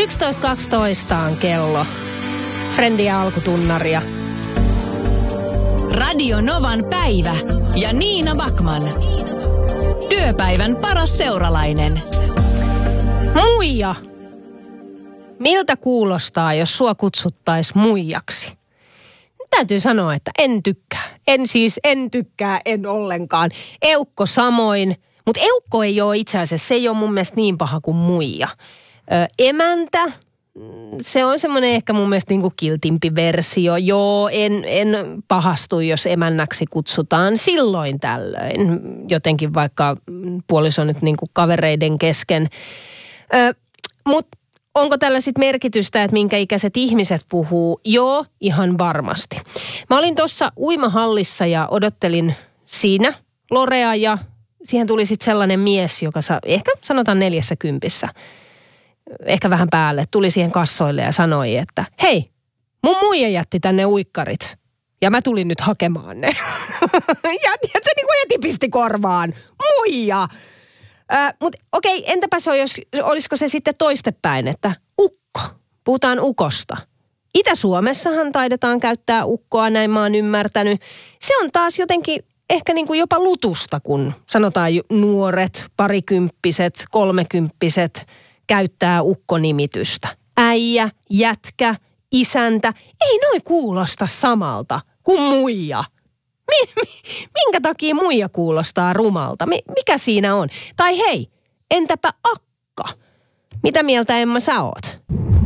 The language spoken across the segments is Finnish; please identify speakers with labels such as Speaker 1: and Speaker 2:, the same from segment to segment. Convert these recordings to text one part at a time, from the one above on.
Speaker 1: 11.12 on kello. Frendiä alkutunnaria.
Speaker 2: Radio Novan päivä ja Niina Backman. Työpäivän paras seuralainen.
Speaker 1: Muija. Miltä kuulostaa, jos sua kutsuttaisiin muijaksi? Täytyy sanoa, että en tykkää. En tykkää, en ollenkaan. Eukko samoin. Mutta eukko ei ole itse asiassa, se ei ole mun mielestä niin paha kuin muija. Emäntä, se on semmoinen ehkä mun mielestä niin kuin kiltimpi versio. Joo, en pahastu, jos emännäksi kutsutaan silloin tällöin. Jotenkin vaikka puoliso nyt niin kuin kavereiden kesken. Mutta onko tällä sitten merkitystä, että minkä ikäiset ihmiset puhuu? Joo, ihan varmasti. Mä olin tuossa uimahallissa ja odottelin siinä Lorea ja siihen tuli sitten sellainen mies, joka ehkä sanotaan 40, ehkä vähän päälle, tuli siihen kassoille ja sanoi, että hei, mun muija jätti tänne uikkarit ja mä tulin nyt hakemaan ne. Ja se niin kuin heti pisti korvaan. Muija! Mutta okei, entäpä se olisiko se sitten toistepäin, että ukko, puhutaan ukosta. Itä-Suomessahan taidetaan käyttää ukkoa, näin mä oon ymmärtänyt. Se on taas jotenkin ehkä niin kuin jopa lutusta, kun sanotaan nuoret, parikymppiset, 30 käyttää ukkonimitystä. Äijä, jätkä, isäntä, ei noi kuulosta samalta kuin muija. Minkä takia muija kuulostaa rumalta? Mikä siinä on? Tai hei, entäpä akka? Mitä mieltä Emma sä oot?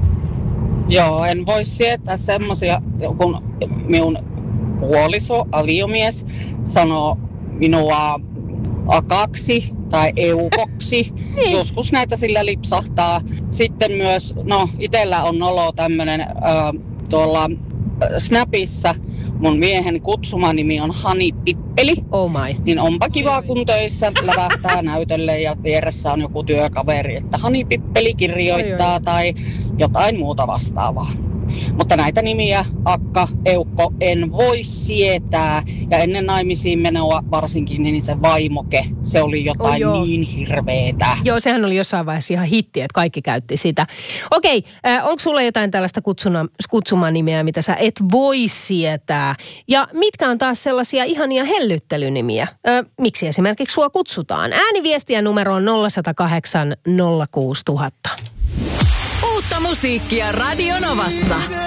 Speaker 3: Joo, en voi sietää semmosia, kun minun puoliso, aviomies, sanoo minua akaksi tai eukoksi. Niin. Joskus näitä sillä lipsahtaa. Sitten myös, itellä on olo tämmönen tuolla Snapissa. Mun miehen kutsumanimi on Hani Pippeli.
Speaker 1: Oh my.
Speaker 3: Niin onpa kiva, kun töissä lävähtää näytölle ja vieressä on joku työkaveri, että Hani Pippeli kirjoittaa tai jotain muuta vastaavaa. Mutta näitä nimiä, akka, eukko, en voi sietää. Ja ennen naimisiin menoa varsinkin, niin se vaimoke, se oli jotain niin hirveetä.
Speaker 1: Joo, sehän oli jossain vaiheessa ihan hitti, että kaikki käytti sitä. Okei, onko sulla jotain tällaista kutsumanimeä, mitä sä et voi sietää? Ja mitkä on taas sellaisia ihania hellyttelynimiä? Miksi esimerkiksi sua kutsutaan? Ääniviestiä numeroon 0108 06000.
Speaker 2: Uutta musiikkia Radio Novassa.